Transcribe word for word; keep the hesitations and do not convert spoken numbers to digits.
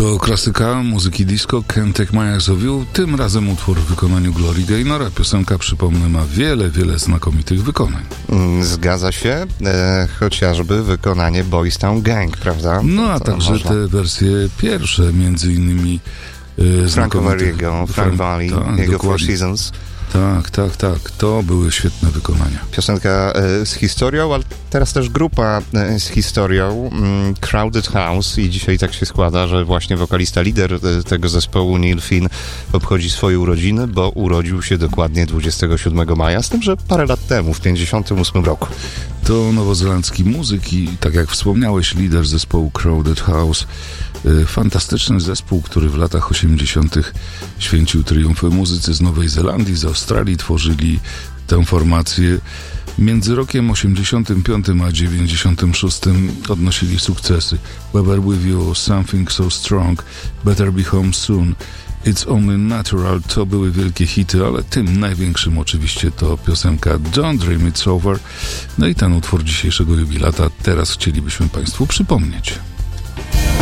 To klasyka muzyki disco Can't Take My Eyes Off You, tym razem utwór w wykonaniu Glory Gaynora. Piosenka, przypomnę, ma wiele, wiele znakomitych wykonań. Zgadza się, e, chociażby wykonanie Boys Town Gang, prawda? No a to także można. te wersje pierwsze, między innymi e, Frank Valliego, Frank Valli, tak, jego Four dokładnie. Seasons. Tak, tak, tak. To były świetne wykonania. Piosenka e, z historią, ale teraz też grupa e, z historią, mm, Crowded House, i dzisiaj tak się składa, że właśnie wokalista, lider e, tego zespołu, Neil Finn, obchodzi swoje urodziny, bo urodził się dokładnie dwudziestego siódmego maja, z tym, że parę lat temu, w pięćdziesiątym ósmym roku. To nowozelandzki muzyk i, tak jak wspomniałeś, lider zespołu Crowded House. E, fantastyczny zespół, który w latach osiemdziesiątych święcił triumfy. Muzycy z Nowej Zelandii, z Australii tworzyli tę formację. Między rokiem osiemdziesiątym piątym a dziewięćdziesiątym szóstym odnosili sukcesy. Weather With You, Something So Strong, Better Be Home Soon, It's Only Natural, to były wielkie hity, ale tym największym oczywiście to piosenka Don't Dream It's Over. No i ten utwór dzisiejszego jubilata teraz chcielibyśmy Państwu przypomnieć.